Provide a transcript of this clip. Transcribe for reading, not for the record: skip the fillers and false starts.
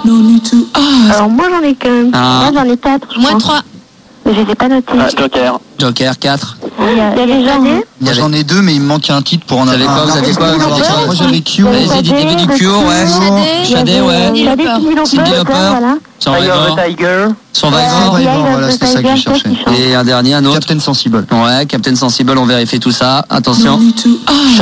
Alors moi j'en ai que... Ah. Moi j'en ai 4. Moins 3. Je les ai pas notés. Joker. Joker, 4. Il y a des gens... Moi j'en ai 2 mais il me manque un titre pour en T'avais avoir quoi, vous aviez quoi, vous aviez quoi? Moi j'avais Q. Allez-y, dites-moi du Cure, ouais. Shadé, ouais. Shadé, Cindy Lauper. voilà. Survivor. Tiger. Survivor. Voilà, c'était ça que je cherchais. Et un dernier, un autre. Captain Sensible. Ouais, Captain Sensible, on vérifie tout ça. Attention.